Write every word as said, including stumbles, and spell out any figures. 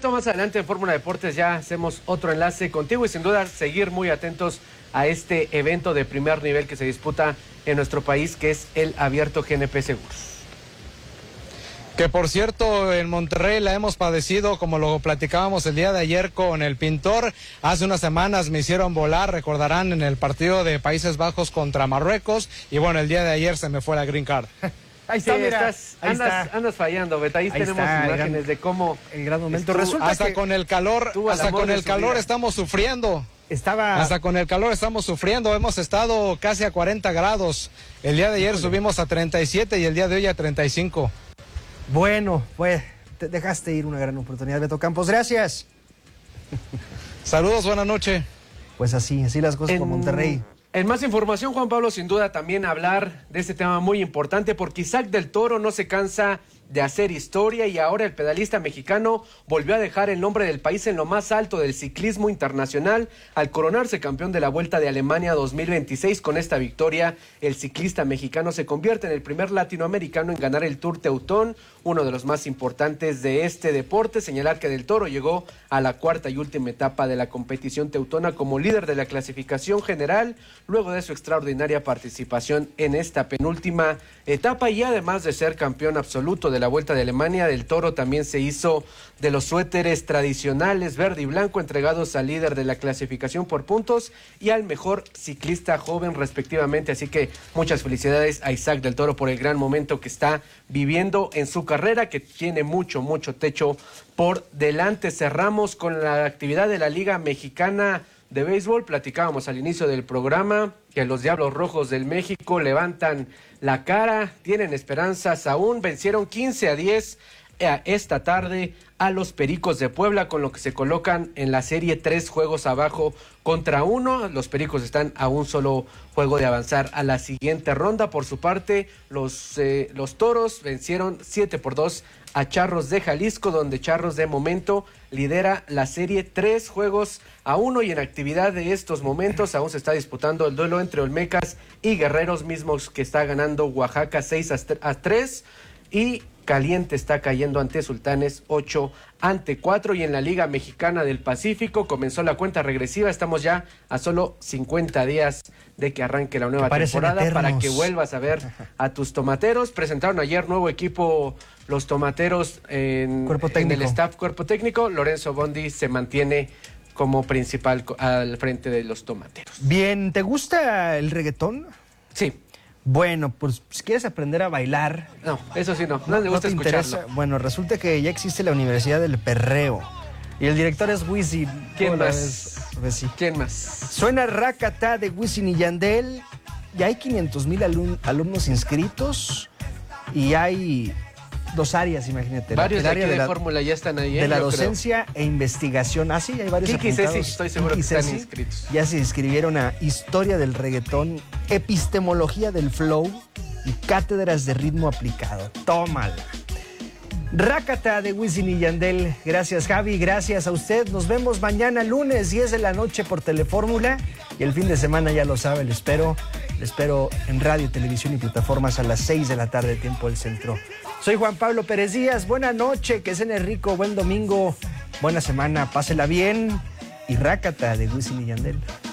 poquito más adelante en Fórmula Deportes ya hacemos otro enlace contigo y sin duda seguir muy atentos a este evento de primer nivel que se disputa en nuestro país, que es el Abierto G N P Seguros. Que por cierto, en Monterrey la hemos padecido, como lo platicábamos el día de ayer con el pintor. Hace unas semanas me hicieron volar, recordarán, en el partido de Países Bajos contra Marruecos. Y bueno, el día de ayer se me fue la green card. Ahí está, sí, mira, estás, ahí andas, está. andas fallando, Beta. Ahí, ahí tenemos está, imágenes gran, de cómo el gran momento. Resulta hasta que con el calor, hasta con el calor vida. estamos sufriendo. Estaba... Hasta con el calor estamos sufriendo. Hemos estado casi a cuarenta grados. El día de ayer Híjole. subimos a treinta y siete y el día de hoy a treinta y cinco. Bueno, pues te dejaste ir una gran oportunidad, Beto Campos. Gracias. Saludos, buenas noches. Pues así, así las cosas en, con Monterrey. En más información, Juan Pablo, sin duda también hablar de este tema muy importante, porque Isaac del Toro no se cansa de hacer historia y ahora el pedalista mexicano volvió a dejar el nombre del país en lo más alto del ciclismo internacional al coronarse campeón de la Vuelta de Alemania dos mil veintiséis. Con esta victoria, el ciclista mexicano se convierte en el primer latinoamericano en ganar el Tour Teutón, uno de los más importantes de este deporte. Señalar que del Toro llegó a la cuarta y última etapa de la competición teutona como líder de la clasificación general, luego de su extraordinaria participación en esta penúltima etapa, y además de ser campeón absoluto de la Vuelta de Alemania, del Toro también se hizo de los suéteres tradicionales verde y blanco entregados al líder de la clasificación por puntos y al mejor ciclista joven respectivamente. Así que muchas felicidades a Isaac del Toro por el gran momento que está viviendo en su carrera, que tiene mucho, mucho techo por delante. Cerramos con la actividad de la Liga Mexicana de Béisbol. Platicábamos al inicio del programa que los Diablos Rojos del México levantan la cara, tienen esperanzas aún, vencieron quince a diez esta tarde a los Pericos de Puebla, con lo que se colocan en la serie tres juegos abajo contra uno. Los Pericos están a un solo juego de avanzar a la siguiente ronda. Por su parte, los, eh, los Toros vencieron siete por dos a Charros de Jalisco, donde Charros de momento lidera la serie tres juegos a uno, y en actividad de estos momentos aún se está disputando el duelo entre Olmecas y Guerreros, mismos que está ganando Oaxaca seis a tres, y Caliente está cayendo ante Sultanes ocho ante cuatro. Y en la Liga Mexicana del Pacífico comenzó la cuenta regresiva. Estamos ya a solo cincuenta días de que arranque la nueva temporada eternos. Para que vuelvas a ver a tus tomateros. Presentaron ayer nuevo equipo los tomateros en, en el staff cuerpo técnico. Lorenzo Bondi se mantiene como principal al frente de los tomateros. Bien, ¿te gusta el reggaetón? Sí. Bueno, pues si quieres aprender a bailar... No, eso sí no, no me gusta ¿No te escucharlo. Interesa? Bueno, resulta que ya existe la Universidad del Perreo y el director es Wisin. ¿Quién más? Pues sí. ¿Quién más? Suena Rakata de Wisin y Yandel, ya hay quinientos mil alum alumnos inscritos y hay dos áreas, imagínate. Varios el de área aquí de, de fórmula ya están ahí. De la docencia creo. e investigación. Ah, sí, hay varios Kiki apuntados. Ceci, estoy seguro Kiki que están inscritos. Ya se inscribieron a Historia del Reggaetón, Epistemología del Flow y Cátedras de Ritmo Aplicado. Tómala. Rakata de Wisin y Yandel. Gracias, Javi. Gracias a usted. Nos vemos mañana lunes, diez de la noche por Telefórmula. Y el fin de semana, ya lo sabe, le espero. Le espero en radio, televisión y plataformas a las seis de la tarde, tiempo del centro. Soy Juan Pablo Pérez Díaz. Buena noche, que cene rico, buen domingo, buena semana, pásela bien. Y Rakata de Wisin y Yandel.